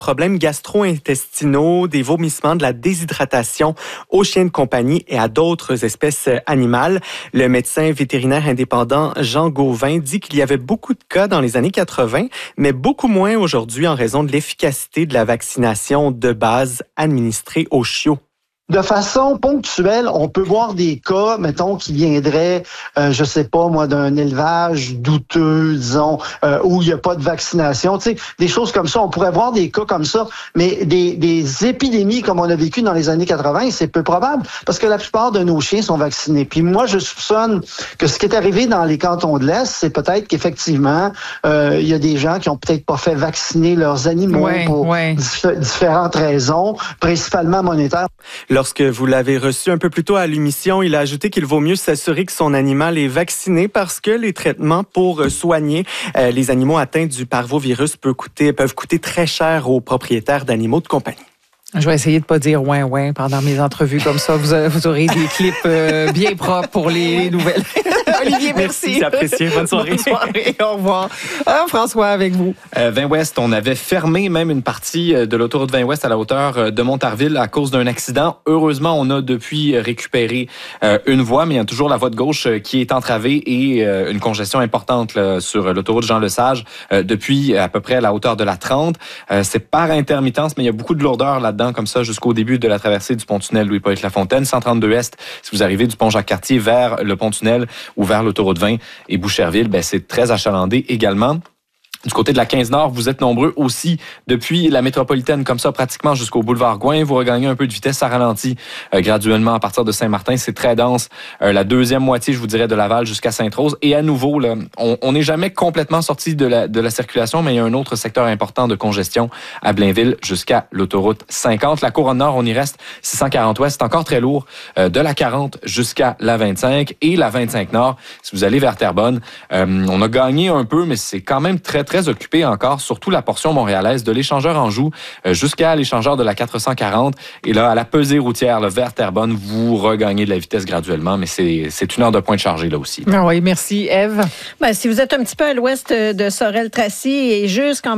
problèmes gastro-intestinaux, des vomissements, de la déshydratation aux chiens de compagnie et à d'autres espèces animales. Le médecin vétérinaire indépendant Jean Gauvin dit qu'il y avait beaucoup de cas dans les années 80, mais beaucoup moins aujourd'hui en raison de l'efficacité de la vaccination de base administrée aux chiots. De façon ponctuelle, on peut voir des cas, mettons, qui viendraient, je sais pas moi, d'un élevage douteux, disons, où il n'y a pas de vaccination. Tu sais, des choses comme ça. On pourrait voir des cas comme ça, mais des épidémies comme on a vécu dans les années 80, c'est peu probable parce que la plupart de nos chiens sont vaccinés. Puis moi, je soupçonne que ce qui est arrivé dans les cantons de l'Est, c'est peut-être qu'effectivement, il y a des gens qui ont peut-être pas fait vacciner leurs animaux pour différentes raisons, principalement monétaires. Lorsque vous l'avez reçu un peu plus tôt à l'émission, il a ajouté qu'il vaut mieux s'assurer que son animal est vacciné parce que les traitements pour soigner les animaux atteints du parvovirus peuvent coûter très cher aux propriétaires d'animaux de compagnie. Je vais essayer de pas dire ouin pendant mes entrevues comme ça. Vous aurez des clips bien propres pour les nouvelles. Olivier, merci. C'est apprécié. Bonne soirée. Bonne soirée. Au revoir. François, avec vous. 20 Ouest, on avait fermé même une partie de l'autoroute 20 Ouest à la hauteur de Montarville à cause d'un accident. Heureusement, on a depuis récupéré une voie, mais il y a toujours la voie de gauche qui est entravée et une congestion importante là, sur l'autoroute Jean-Lesage depuis à peu près la hauteur de la 30. C'est par intermittence, mais il y a beaucoup de lourdeur là-dedans, comme ça, jusqu'au début de la traversée du pont-tunnel Louis-Polyte-Lafontaine. 132 Est, si vous arrivez du pont Jacques-Cartier vers le pont-tunnel ou vers l'autoroute 20 et Boucherville, c'est très achalandé également. Du côté de la 15 Nord, vous êtes nombreux aussi depuis la métropolitaine, comme ça, pratiquement jusqu'au boulevard Gouin. Vous regagnez un peu de vitesse, ça ralentit graduellement à partir de Saint-Martin. C'est très dense. La deuxième moitié, je vous dirais, de Laval jusqu'à Sainte-Rose. Et à nouveau, là, on n'est jamais complètement sorti de la circulation, mais il y a un autre secteur important de congestion à Blainville jusqu'à l'autoroute 50. La Couronne Nord, on y reste 640 Ouest. C'est encore très lourd. De la 40 jusqu'à la 25 et la 25 Nord. Si vous allez vers Terrebonne, on a gagné un peu, mais c'est quand même très occupé encore, surtout la portion montréalaise de l'échangeur Anjou jusqu'à l'échangeur de la 440. Et là, à la pesée routière, là, vers Terrebonne, vous regagnez de la vitesse graduellement, mais c'est une heure de pointe chargée là aussi. Ah oui, merci. Ève? Si vous êtes un petit peu à l'ouest de Sorel-Tracy et jusqu'en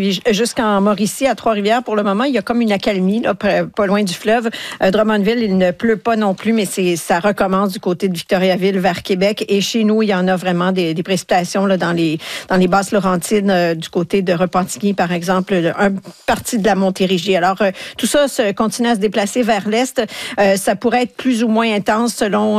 Mauricie, à Trois-Rivières, pour le moment, il y a comme une accalmie, là, pas loin du fleuve. Drummondville, il ne pleut pas non plus, mais ça recommence du côté de Victoriaville vers Québec. Et chez nous, il y en a vraiment des précipitations là, dans les Basses-Laurentides, du côté de Repentigny, par exemple, une partie de la Montérégie. Alors, tout ça continue à se déplacer vers l'est. Ça pourrait être plus ou moins intense selon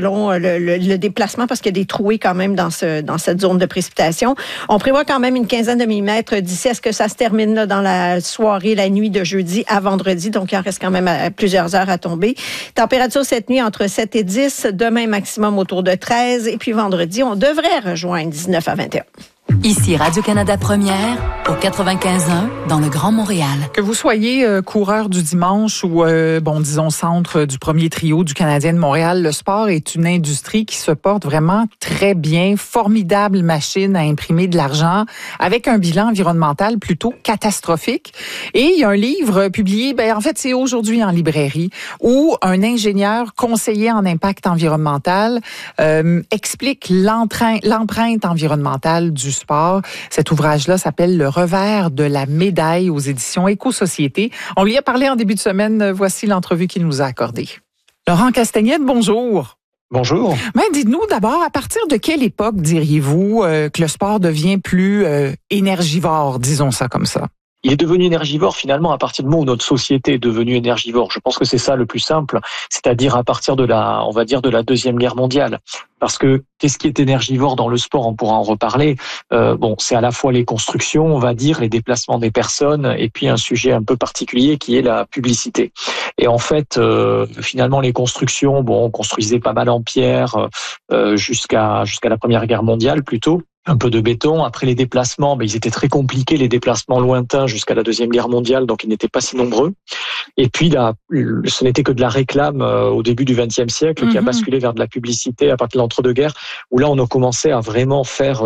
le déplacement parce qu'il y a des trouées quand même dans cette zone de précipitation. On prévoit quand même une quinzaine de millimètres d'ici à ce que ça se termine là, dans la soirée, la nuit de jeudi à vendredi. Donc, il en reste quand même plusieurs heures à tomber. Température cette nuit entre 7 et 10. Demain, maximum autour de 13. Et puis vendredi, on devrait rejoindre 19 à 21. Ici Radio-Canada Première, au 95.1, dans le Grand Montréal. Que vous soyez coureur du dimanche ou, disons, centre du premier trio du Canadien de Montréal, le sport est une industrie qui se porte vraiment très bien. Formidable machine à imprimer de l'argent avec un bilan environnemental plutôt catastrophique. Et il y a un livre publié, en fait, c'est aujourd'hui en librairie, où un ingénieur conseiller en impact environnemental explique l'empreinte environnementale du sport. Cet ouvrage-là s'appelle « Le revers de la médaille » aux éditions Éco-Société. On lui a parlé en début de semaine. Voici l'entrevue qu'il nous a accordée. Laurent Castagnette, bonjour. Bonjour. Dites-nous d'abord, à partir de quelle époque diriez-vous que le sport devient plus énergivore, disons ça comme ça? Il est devenu énergivore finalement à partir du moment où notre société est devenue énergivore. Je pense que c'est ça le plus simple, c'est-à-dire à partir de la Deuxième Guerre mondiale. Parce que qu'est-ce qui est énergivore dans le sport? On pourra en reparler. C'est à la fois les constructions, on va dire, les déplacements des personnes, et puis un sujet un peu particulier qui est la publicité. Et en fait, finalement, les constructions, on construisait pas mal en pierre jusqu'à la Première Guerre mondiale plutôt. Un peu de béton. Après les déplacements, ils étaient très compliqués, les déplacements lointains jusqu'à la Deuxième Guerre mondiale, donc ils n'étaient pas si nombreux. Et puis ce n'était que de la réclame au début du XXe siècle qui a basculé vers de la publicité à partir de l'entre-deux-guerres, où là on a commencé à vraiment faire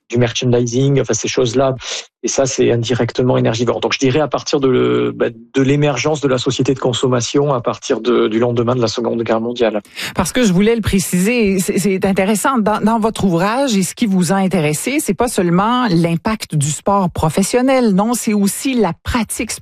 du merchandising, enfin ces choses-là. Et ça, c'est indirectement énergivore. Donc je dirais à partir de l'émergence de la société de consommation, à partir du lendemain de la Seconde Guerre mondiale. Parce que je voulais le préciser, c'est intéressant. Dans votre ouvrage, et ce qui vous a intéressé, c'est pas seulement l'impact du sport professionnel, non, c'est aussi la pratique